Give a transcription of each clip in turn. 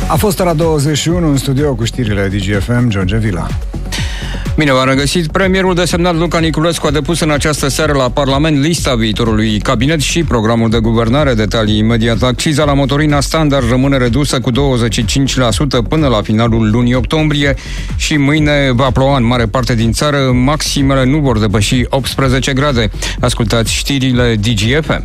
A fost ora 21 în studio cu știrile DGFM, George Vila. Bine v-am regăsit. Premierul desemnat Luca Niculescu a depus în această seară la Parlament lista viitorului cabinet și programul de guvernare. Detalii imediat. Acciza la motorina standard rămâne redusă cu 25% până la finalul lunii octombrie și mâine va ploua în mare parte din țară. Maximele nu vor depăși 18 grade. Ascultați știrile DGFM.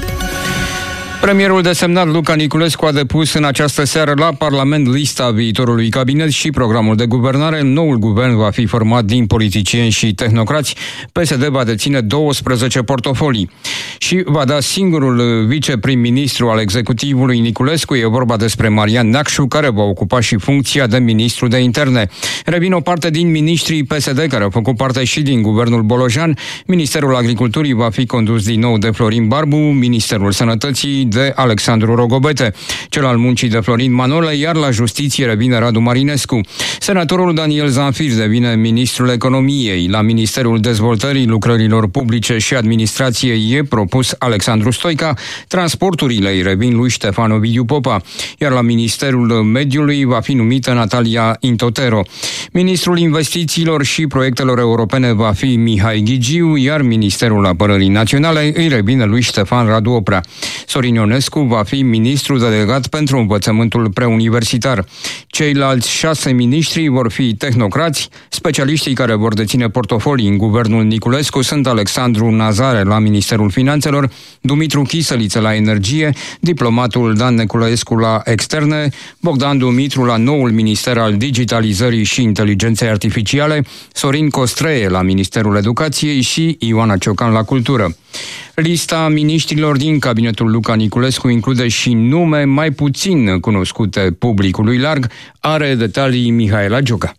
Premierul desemnat Luca Niculescu a depus în această seară la Parlament lista viitorului cabinet și programul de guvernare. Noul guvern va fi format din politicieni și tehnocrați. PSD va deține 12 portofolii și va da singurul viceprim-ministru al executivului Niculescu. E vorba despre Marian Neacșu, care va ocupa și funcția de ministru de interne. Revin o parte din miniștrii PSD care au făcut parte și din guvernul Bolojan. Ministerul Agriculturii va fi condus din nou de Florin Barbu, Ministerul Sănătății de Alexandru Rogobete, cel al muncii de Florin Manole, iar la justiție revine Radu Marinescu. Senatorul Daniel Zanfir devine ministrul economiei. La Ministerul Dezvoltării, Lucrărilor Publice și Administrației e propus Alexandru Stoica. Transporturile îi revin lui Ștefan Ovidiu Popa, iar la Ministerul Mediului va fi numită Natalia Intotero. Ministrul Investițiilor și Proiectelor Europene va fi Mihai Ghigiu, iar Ministerul Apărării Naționale îi revine lui Ștefan Radu Oprea. Sorin Ionescu va fi ministru delegat pentru învățământul preuniversitar. Ceilalți 6 miniștri vor fi tehnocrați. Specialiștii care vor deține portofolii în guvernul Niculescu sunt Alexandru Nazare la Ministerul Finanțelor, Dumitru Chisăliță la Energie, diplomatul Dan Neculescu la Externe, Bogdan Dumitru la noul Minister al Digitalizării și Inteligenței Artificiale, Sorin Costreie la Ministerul Educației și Ioana Ciocan la Cultură. Lista miniștrilor din cabinetul Luca Niculescu include și nume mai puțin cunoscute publicului larg. Are detalii Mihaela Gioca.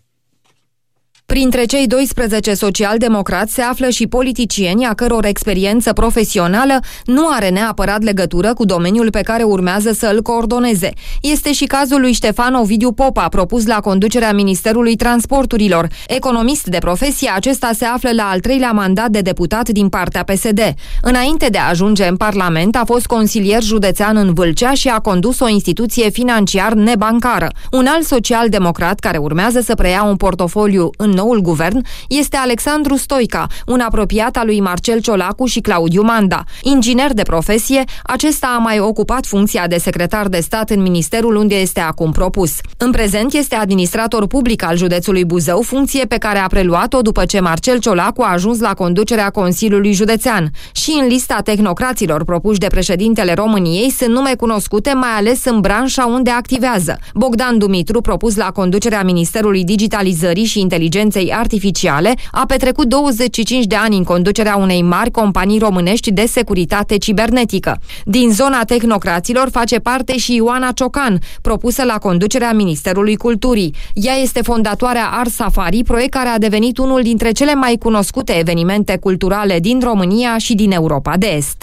Printre cei 12 socialdemocrați se află și politicieni a căror experiență profesională nu are neapărat legătură cu domeniul pe care urmează să îl coordoneze. Este și cazul lui Ștefan Ovidiu Popa, propus la conducerea Ministerului Transporturilor. Economist de profesie, acesta se află la al 3-lea mandat de deputat din partea PSD. Înainte de a ajunge în Parlament, a fost consilier județean în Vâlcea și a condus o instituție financiar nebancară. Un alt social-democrat care urmează să preia un portofoliu în noul guvern este Alexandru Stoica, un apropiat al lui Marcel Ciolacu și Claudiu Manda. Inginer de profesie, acesta a mai ocupat funcția de secretar de stat în ministerul unde este acum propus. În prezent este administrator public al județului Buzău, funcție pe care a preluat-o după ce Marcel Ciolacu a ajuns la conducerea Consiliului Județean. Și în lista tehnocraților propuși de președintele României sunt nume cunoscute, mai ales în branșa unde activează. Bogdan Dumitru, propus la conducerea Ministerului Digitalizării și Inteligenței Artificiale, a petrecut 25 de ani în conducerea unei mari companii românești de securitate cibernetică. Din zona tehnocraților face parte și Ioana Ciocan, propusă la conducerea Ministerului Culturii. Ea este fondatoarea Art Safari, proiect care a devenit unul dintre cele mai cunoscute evenimente culturale din România și din Europa de Est.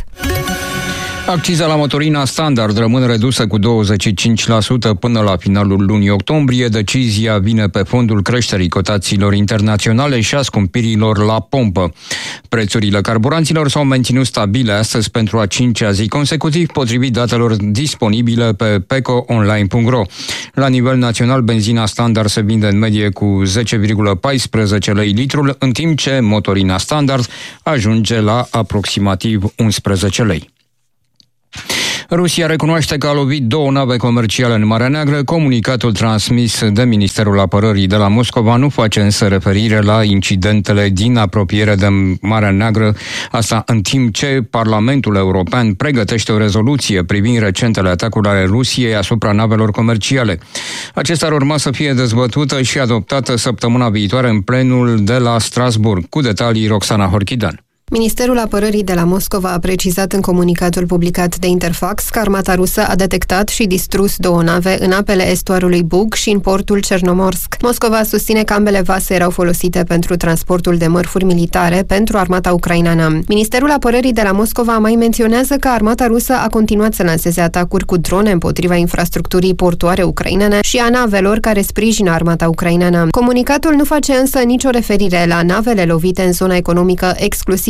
Acciza la motorina standard rămâne redusă cu 25% până la finalul lunii octombrie. Decizia vine pe fondul creșterii cotațiilor internaționale și a scumpirilor la pompă. Prețurile carburanților s-au menținut stabile astăzi pentru a 5-a zi consecutiv, potrivit datelor disponibile pe pecoonline.ro. La nivel național, benzina standard se vinde în medie cu 10,14 lei litrul, în timp ce motorina standard ajunge la aproximativ 11 lei. Rusia recunoaște că a lovit 2 nave comerciale în Marea Neagră. Comunicatul transmis de Ministerul Apărării de la Moscova nu face însă referire la incidentele din apropiere de Marea Neagră, asta în timp ce Parlamentul European pregătește o rezoluție privind recentele atacuri ale Rusiei asupra navelor comerciale. Acesta ar urma să fie dezbătută și adoptată săptămâna viitoare în plenul de la Strasburg. Cu detalii Roxana Horchidan. Ministerul Apărării de la Moscova a precizat în comunicatul publicat de Interfax că armata rusă a detectat și distrus 2 nave în apele estuarului Bug și în portul Cernomorsk. Moscova susține că ambele vase erau folosite pentru transportul de mărfuri militare pentru armata ucraineană. Ministerul Apărării de la Moscova mai menționează că armata rusă a continuat să lanseze atacuri cu drone împotriva infrastructurii portuare ucrainene și a navelor care sprijină armata ucraineană. Comunicatul nu face însă nicio referire la navele lovite în zona economică exclusiv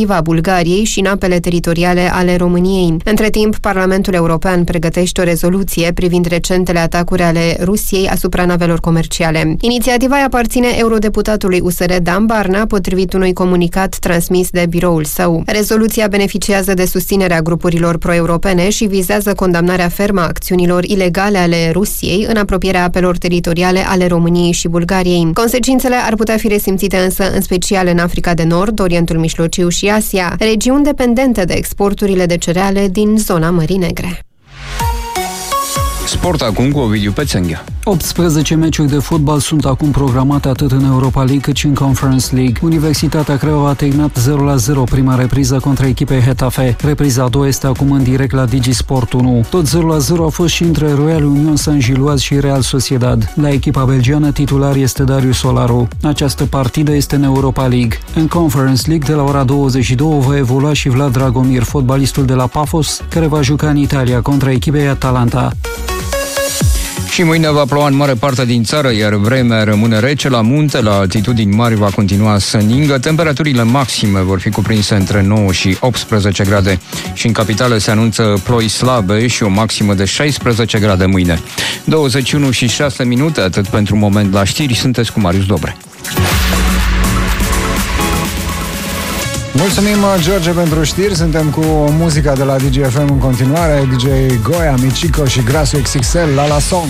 împotriva Bulgariei și în apele teritoriale ale României. Între timp, Parlamentul European pregătește o rezoluție privind recentele atacuri ale Rusiei asupra navelor comerciale. Inițiativa îi aparține eurodeputatului USR Dan Barna, potrivit unui comunicat transmis de biroul său. Rezoluția beneficiază de susținerea grupurilor pro-europene și vizează condamnarea fermă a acțiunilor ilegale ale Rusiei în apropierea apelor teritoriale ale României și Bulgariei. Consecințele ar putea fi resimțite însă în special în Africa de Nord, Orientul Mijlociu și Asia, regiuni dependente de exporturile de cereale din zona Mării Negre. Sport acum cu Ovidiu Pețenghea. 18 meciuri de fotbal sunt acum programate atât în Europa League cât și în Conference League. Universitatea Craiova a terminat 0-0 prima repriză contra echipei Getafe. Repriza a doua este acum în direct la DigiSport 1. Tot 0-0 a fost și între Royal Union Saint-Gilloise și Real Sociedad. La echipa belgiană titular este Darius Solaru. Această partidă este în Europa League. În Conference League de la ora 22 va evolua și Vlad Dragomir, fotbalistul de la Pafos, care va juca în Italia contra echipei Atalanta. Și mâine va ploua în mare parte din țară, iar vremea rămâne rece la munte, la altitudini mari va continua să ningă. Temperaturile maxime vor fi cuprinse între 9 și 18 grade și în capitală se anunță ploi slabe și o maximă de 16 grade mâine. 21 și 6 minute, atât pentru moment la știri, sunteți cu Marius Dobre. Mulțumim, George, pentru știri. Suntem cu muzica de la DGFM în continuare. DJ Goia, Michico și Grasu XXL, La La Song.